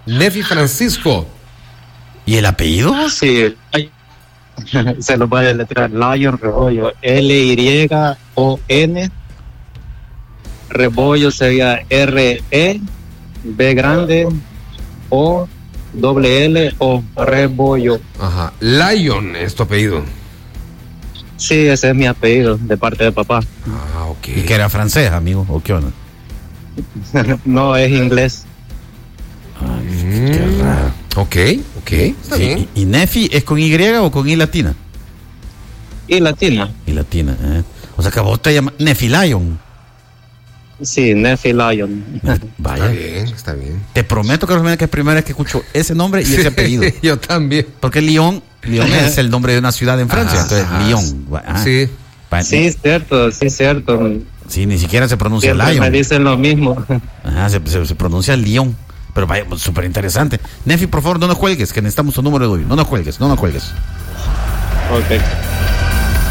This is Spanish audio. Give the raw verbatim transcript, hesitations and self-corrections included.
Nefi Francisco. ¿Y el apellido? Sí, ay, se lo voy a deletrear. Lion Rebollo, L Y O N. Rebollo sería R E B grande O doble L O, Rebollo. Ajá. Lion es tu apellido. Sí, ese es mi apellido, de parte de papá. Ah, ok. ¿Y que era francés, amigo? ¿O qué onda? No, es inglés. Ay, Mm, qué raro. Ok, ok. Está bien. ¿Y, y Nefi es con Y o con I latina? Y latina. Y latina, ¿eh? O sea que vos te llamas Nefi Lion. Sí, Nefi Lion. Vaya. Está bien, está bien. Te prometo, Carlos Jiménez, que es primera vez que escucho ese nombre y ese apellido. Yo también. Porque Lyon, Lyon es el nombre de una ciudad en Francia. Ah, entonces, ah, Lyon. Ah, sí. pa- Sí, es cierto, sí, es cierto. Sí, ni siquiera se pronuncia Siempre Lion. me dicen lo mismo. Ajá, se, se, se pronuncia Lyon. Pero vaya, súper interesante. Nefi, por favor, no nos cuelgues, que necesitamos un número de hoy. No nos cuelgues, no nos cuelgues. Ok.